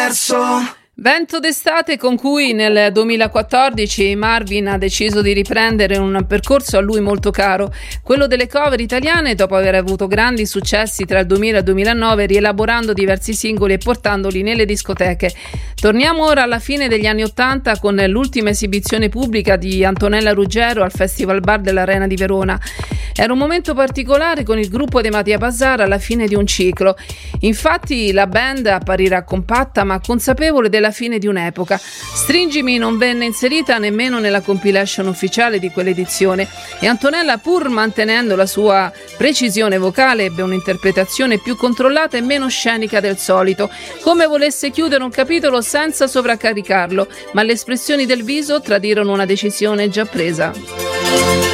perso. Vento d'estate con cui nel 2014 Marvin ha deciso di riprendere un percorso a lui molto caro, quello delle cover italiane, dopo aver avuto grandi successi tra il 2000 e il 2009, rielaborando diversi singoli e portandoli nelle discoteche. Torniamo ora alla fine degli anni '80 con l'ultima esibizione pubblica di Antonella Ruggero al Festival Bar dell'Arena di Verona. Era un momento particolare con il gruppo dei Mattia Bazar alla fine di un ciclo. Infatti la band apparirà compatta ma consapevole della fine di un'epoca. Stringimi non venne inserita nemmeno nella compilation ufficiale di quell'edizione e Antonella, pur mantenendo la sua precisione vocale, ebbe un'interpretazione più controllata e meno scenica del solito, come volesse chiudere un capitolo senza sovraccaricarlo, ma le espressioni del viso tradirono una decisione già presa.